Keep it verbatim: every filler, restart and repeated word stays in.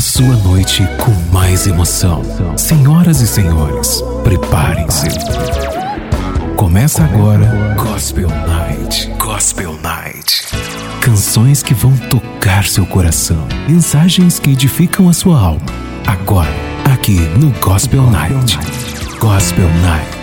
sua noite com mais emoção. Senhoras e senhores, preparem-se. Começa agora Gospel Night. Gospel Night. Canções que vão tocar seu coração. Mensagens que edificam a sua alma. Agora, aqui no Gospel Night. Gospel Night.